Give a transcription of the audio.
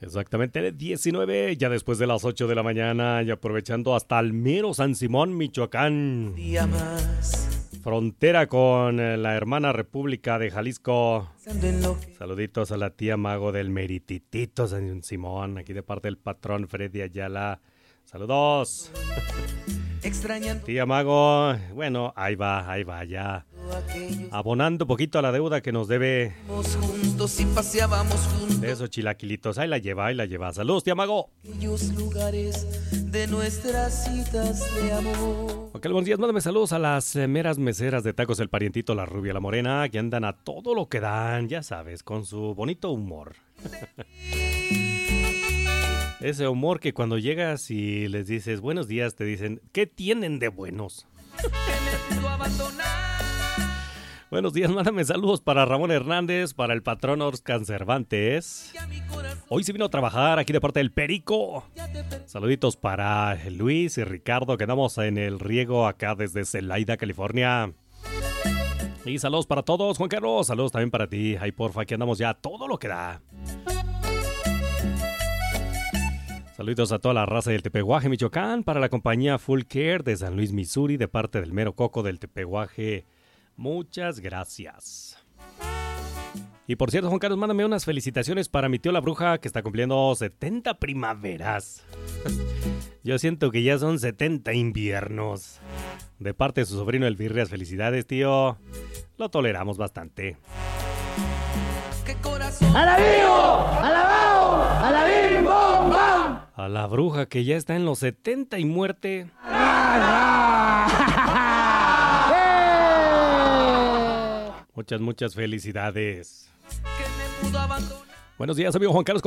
Exactamente, 19, ya después de las 8 de la mañana y aprovechando hasta el mero San Simón, Michoacán. Día más. Frontera con la hermana República de Jalisco. Saluditos a la tía Mago del Merititito San Simón, aquí de parte del patrón Freddy Ayala. Saludos. Tía Mago, bueno, ahí va ya. Abonando un poquito a la deuda que nos debe. Juntos y paseábamos juntos. De esos chilaquilitos, ahí la lleva. Saludos, tía Mago. Aquellos lugares de nuestras citas de amor. Ok, buenos días, mándame saludos a las meras meseras de Tacos El Parientito, la Rubia, la Morena, que andan a todo lo que dan, ya sabes, con su bonito humor. Ese humor que cuando llegas y les dices buenos días, te dicen, ¿qué tienen de buenos? Buenos días, mándame saludos para Ramón Hernández, para el patrón Oscar Cervantes. Hoy se vino a trabajar aquí de parte del Perico. Saluditos para Luis y Ricardo, que andamos en el riego acá desde Celaya, California. Y saludos para todos, Juan Carlos, saludos también para ti. Ay, porfa, aquí andamos ya todo lo que da. Saludos a toda la raza del Tepehuaje, Michoacán, para la compañía Full Care de San Luis, Missouri, de parte del mero coco del Tepehuaje. Muchas gracias. Y por cierto, Juan Carlos, mándame unas felicitaciones para mi tío la bruja, que está cumpliendo 70 primaveras. Yo siento que ya son 70 inviernos. De parte de su sobrino El Virreas, felicidades, tío. Lo toleramos bastante. ¡Alabío! ¡Alabao! ¡Alabim! ¡Bom! ¡Bam! A la bruja que ya está en los 70 y muerte. Muchas felicidades. Buenos días, amigo Juan Carlos.